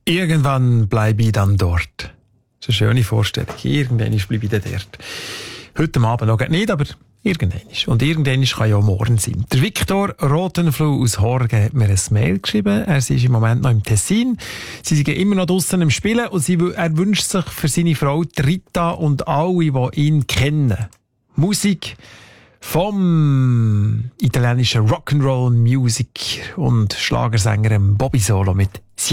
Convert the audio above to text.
Irgendwann bleibe ich dann dort. Das ist eine schöne Vorstellung. Irgendwann bleibe ich dann dort. Heute Abend noch nicht, aber irgendwann. Und irgendwann kann ja auch morgen sein. Der Viktor Rotenfluh aus Horgen hat mir ein Mail geschrieben. Er ist im Moment noch im Tessin. Sie sind immer noch draussen im Spielen und er wünscht sich für seine Frau Rita und alle, die ihn kennen, Musik vom italienischen Rock'n'Roll-Musiker und Schlagersänger Bobby Solo mit